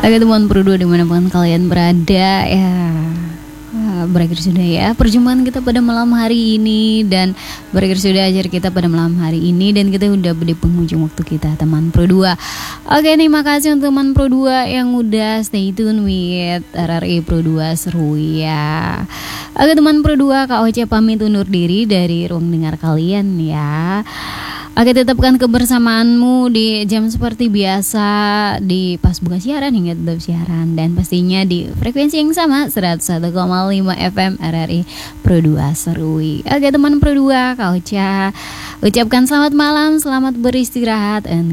Oke teman Pro 2 dimanapun kalian berada ya, berakhir sudah ya perjumpaan kita pada malam hari ini. Dan berakhir sudah ajar kita pada malam hari ini. Dan kita udah di penghujung waktu kita teman Pro 2. Oke, terima kasih untuk teman Pro 2 yang udah stay tune with RRI Pro 2 seru ya. Oke teman Pro 2, Kak Oce pamit undur diri dari ruang dengar kalian ya. Oke, tetapkan kebersamaanmu di jam seperti biasa, di pas buka siaran hingga tutup siaran. Dan pastinya di frekuensi yang sama 101,5 FM RRI Pro 2 Serui. Oke teman Pro 2, Kak Ocha ucapkan selamat malam, selamat beristirahat, and